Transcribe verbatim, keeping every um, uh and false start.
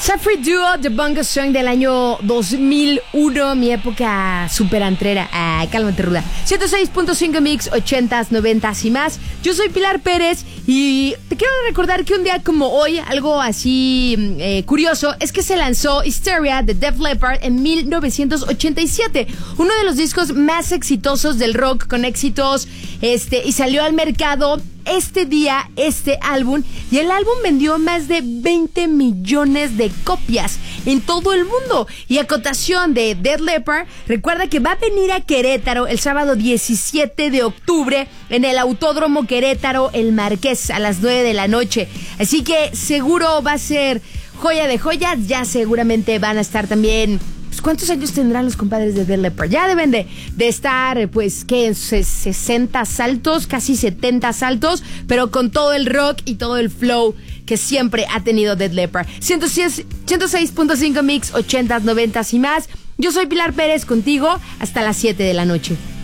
Safri Duo, The Bongo Song del año dos mil uno, mi época super antrera. Ay, cálmate, ruda. ciento seis punto cinco Mix, ochentas, noventas y más. Yo soy Pilar Pérez y te quiero recordar que un día como hoy, algo así eh, curioso, es que se lanzó Hysteria de Def Leppard en mil novecientos ochenta y siete. Uno de los discos más exitosos del rock, con éxitos, este, y salió al mercado este día, este álbum, y el álbum vendió más de veinte millones de copias en todo el mundo. Y acotación de Def Leppard, recuerda que va a venir a Querétaro el sábado diecisiete de octubre en el Autódromo Querétaro El Marqués a las nueve de la noche. Así que seguro va a ser joya de joyas. Ya seguramente van a estar también. ¿Cuántos años tendrán los compadres de Def Leppard? Ya deben de, de estar, pues, ¿qué? sesenta saltos, casi setenta saltos, pero con todo el rock y todo el flow que siempre ha tenido Def Leppard. ciento seis punto cinco Mix, ochentas, noventas y más. Yo soy Pilar Pérez, contigo hasta las siete de la noche.